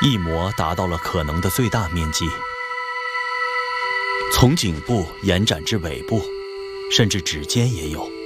一磨达到了可能的最大面积，从颈部延展至尾部，甚至指尖也有。